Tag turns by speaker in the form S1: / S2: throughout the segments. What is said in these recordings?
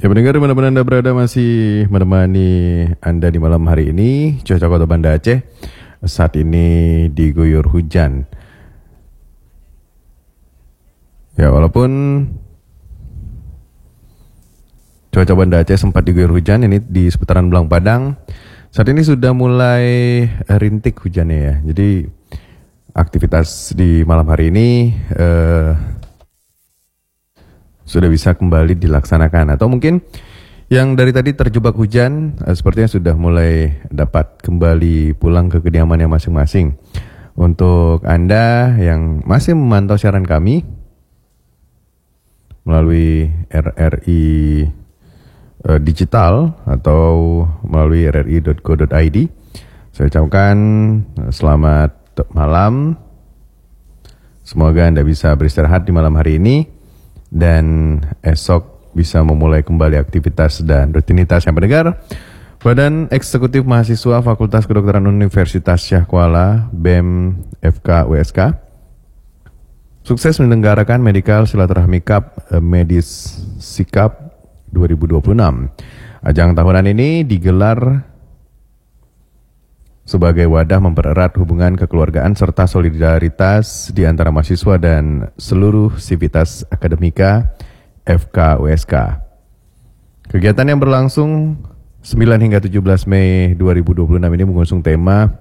S1: Ya pendengar dimanapun Anda berada masih menemani Anda di malam hari ini. Cuaca Kota Banda Aceh saat ini diguyur hujan. Ya walaupun cuaca Banda Aceh sempat diguyur hujan, ini di seputaran Belang Padang saat ini sudah mulai rintik hujannya ya. Jadi aktivitas di malam hari ini sudah bisa kembali dilaksanakan, atau mungkin yang dari tadi terjebak hujan sepertinya sudah mulai dapat kembali pulang ke kediamannya masing-masing. Untuk Anda yang masih memantau siaran kami melalui RRI digital atau melalui rri.co.id, saya ucapkan selamat malam. Semoga Anda bisa beristirahat di malam hari ini dan esok bisa memulai kembali aktivitas dan rutinitas yang pendengar. Badan Eksekutif Mahasiswa Fakultas Kedokteran Universitas Syah Kuala BEM FK USK sukses menyelenggarakan Medical Silaturahmi Cup Medis Sikap 2026. Ajang tahunan ini digelar sebagai wadah mempererat hubungan kekeluargaan serta solidaritas di antara mahasiswa dan seluruh sivitas akademika FK USK. Kegiatan yang berlangsung 9 hingga 17 Mei 2026 ini mengusung tema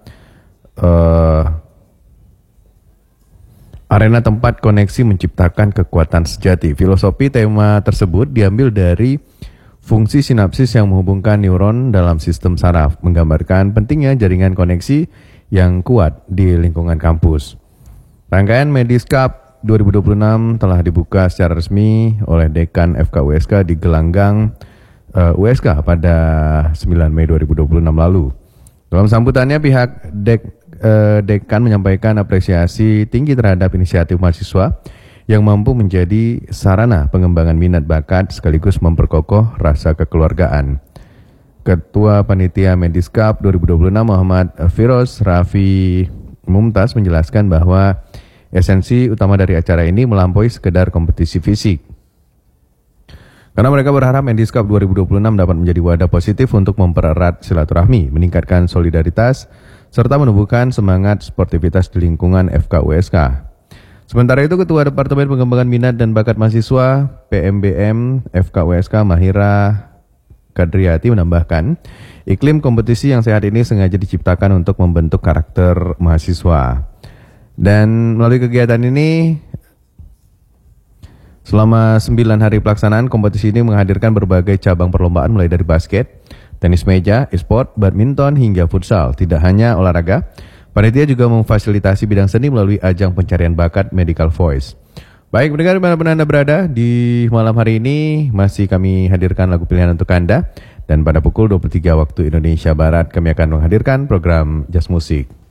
S1: Arena Tempat Koneksi Menciptakan Kekuatan Sejati. Filosofi tema tersebut diambil dari fungsi sinapsis yang menghubungkan neuron dalam sistem saraf, menggambarkan pentingnya jaringan koneksi yang kuat di lingkungan kampus. Rangkaian Medis Cup 2026 telah dibuka secara resmi oleh Dekan FK USK di Gelanggang USK pada 9 Mei 2026 lalu. Dalam sambutannya pihak Dekan menyampaikan apresiasi tinggi terhadap inisiatif mahasiswa yang mampu menjadi sarana pengembangan minat bakat sekaligus memperkokoh rasa kekeluargaan. Ketua Panitia Medis Cup 2026 Muhammad Firoz Raffi Mumtaz menjelaskan bahwa esensi utama dari acara ini melampaui sekedar kompetisi fisik. Karena mereka berharap Medis Cup 2026 dapat menjadi wadah positif untuk mempererat silaturahmi, meningkatkan solidaritas, serta menumbuhkan semangat sportivitas di lingkungan FK USK. Sementara itu, Ketua Departemen Pengembangan Minat dan Bakat Mahasiswa PMBM FK USK Mahira Kadriati menambahkan, iklim kompetisi yang sehat ini sengaja diciptakan untuk membentuk karakter mahasiswa. Dan melalui kegiatan ini, selama 9 hari pelaksanaan, kompetisi ini menghadirkan berbagai cabang perlombaan mulai dari basket, tenis meja, e-sport, badminton, hingga futsal. Tidak hanya olahraga, panitia juga memfasilitasi bidang seni melalui ajang pencarian bakat Medical Voice. Baik, mendengar dimanapun Anda berada, di malam hari ini masih kami hadirkan lagu pilihan untuk Anda. Dan pada pukul 23 waktu Indonesia Barat, kami akan menghadirkan program Jazz Musik.